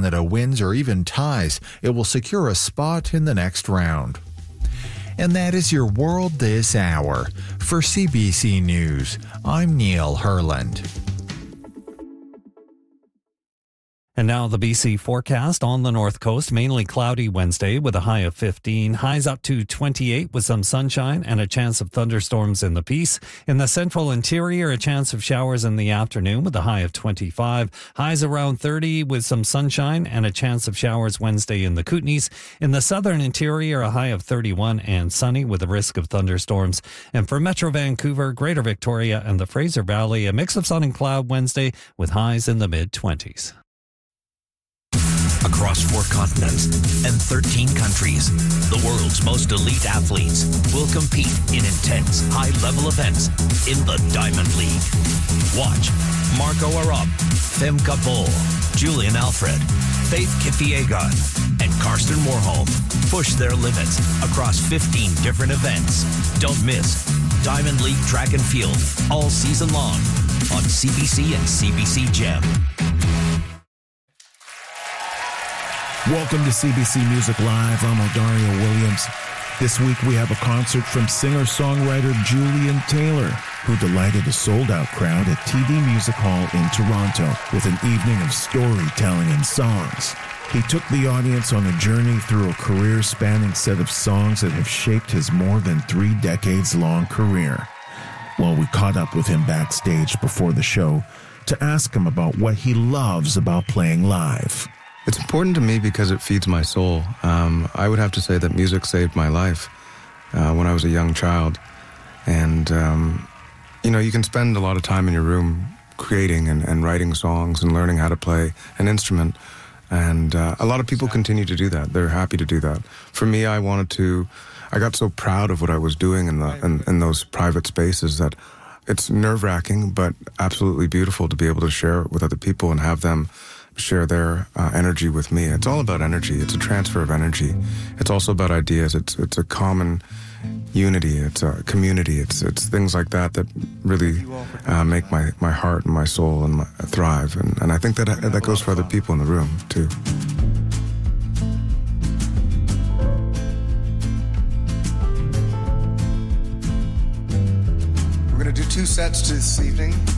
Canada wins or even ties, it will secure a spot in the next round. And that is your World This Hour. For CBC News, I'm Neil Herland. And now the BC forecast. On the north coast, mainly cloudy Wednesday with a high of 15. Highs up to 28 with some sunshine and a chance of thunderstorms in the Peace. In the central interior, a chance of showers in the afternoon with a high of 25. Highs around 30 with some sunshine and a chance of showers Wednesday in the Kootenays. In the southern interior, a high of 31 and sunny with a risk of thunderstorms. And for Metro Vancouver, Greater Victoria and the Fraser Valley, a mix of sun and cloud Wednesday with highs in the mid-20s. Across 4 continents and 13 countries, the world's most elite athletes will compete in intense, high-level events in the Diamond League. Watch Marco Arop, Femke Bol, Julian Alfred, Faith Kipyegon, and Karsten Warholm push their limits across 15 different events. Don't miss Diamond League Track and Field all season long on CBC and CBC Gem. Welcome to CBC Music Live. I'm Odario Williams. This week we have a concert from singer-songwriter Julian Taylor, who delighted a sold-out crowd at TD Music Hall in Toronto with an evening of storytelling and songs. He took the audience on a journey through a career-spanning set of songs that have shaped his more than 3 decades-long career. Well, we caught up with him backstage before the show to ask him about what he loves about playing live. It's important to me because it feeds my soul. I would have to say that music saved my life when I was a young child. And, you can spend a lot of time in your room creating and writing songs and learning how to play an instrument. And a lot of people continue to do that. They're happy to do that. For me, I got so proud of what I was doing in those private spaces that it's nerve-wracking, but absolutely beautiful to be able to share it with other people and have them share their energy with me. It's all about energy. It's a transfer of energy. It's also about ideas. It's a common unity. It's a community. It's things like that really make my heart and my soul and thrive. And I think that goes for other people in the room too. We're going to do 2 sets this evening.